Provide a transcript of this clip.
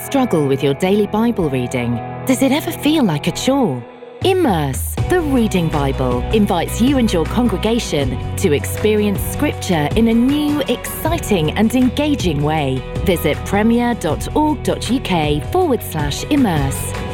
struggle with your daily Bible reading? Does it ever feel like a chore? Immerse, the Reading Bible, invites you and your congregation to experience Scripture in a new, exciting and engaging way. Visit premier.org.uk/immerse.